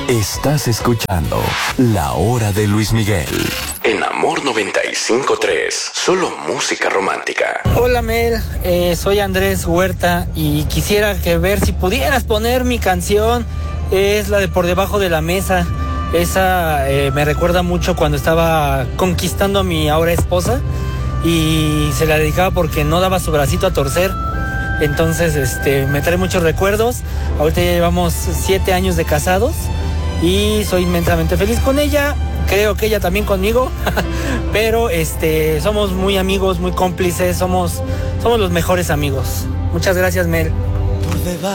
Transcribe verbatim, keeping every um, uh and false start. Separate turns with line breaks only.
Estás escuchando La Hora de Luis Miguel en Amor noventa y cinco punto tres. Solo música romántica.
Hola Mel, eh, soy Andrés Huerta y quisiera que ver si pudieras poner mi canción. Es la de Por Debajo de la Mesa. Esa eh, me recuerda mucho cuando estaba conquistando a mi ahora esposa y se la dedicaba porque no daba su bracito a torcer. Entonces este, me trae muchos recuerdos. Ahorita ya llevamos siete años de casados y soy inmensamente feliz con ella. Creo que ella también conmigo. Pero este, somos muy amigos, muy cómplices. Somos, somos los mejores amigos. Muchas gracias, Mel.